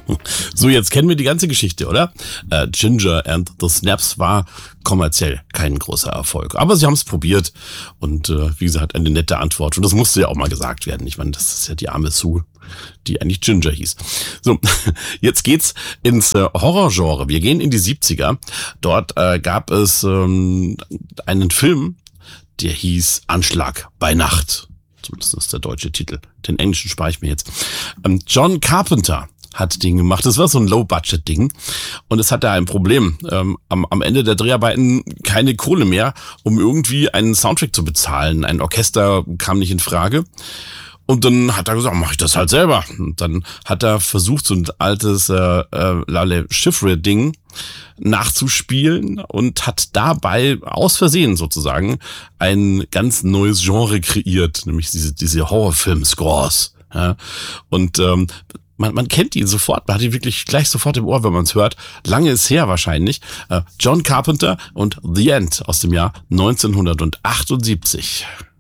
So, jetzt kennen wir die ganze Geschichte, oder? Ginger and the Snaps war kommerziell kein großer Erfolg. Aber sie haben es probiert und wie gesagt, eine nette Antwort. Und das musste ja auch mal gesagt werden. Ich meine, das ist ja die arme Sue, die eigentlich Ginger hieß. So, jetzt geht's ins Horrorgenre. Wir gehen in die 70er. Dort gab es einen Film, der hieß Anschlag bei Nacht. Zumindest ist der deutsche Titel. Den englischen spare ich mir jetzt. John Carpenter hat den gemacht. Das war so ein Low-Budget-Ding. Und es hatte ein Problem. Am Ende der Dreharbeiten keine Kohle mehr, um irgendwie einen Soundtrack zu bezahlen. Ein Orchester kam nicht in Frage. Und dann hat er gesagt, mach ich das halt selber. Und dann hat er versucht, so ein altes Lale Schifre-Ding nachzuspielen und hat dabei aus Versehen sozusagen ein ganz neues Genre kreiert, nämlich diese Horrorfilm-Scores. Ja. Und man kennt ihn sofort, man hat ihn wirklich gleich sofort im Ohr, wenn man es hört. Lange ist her wahrscheinlich. John Carpenter und The End aus dem Jahr 1978.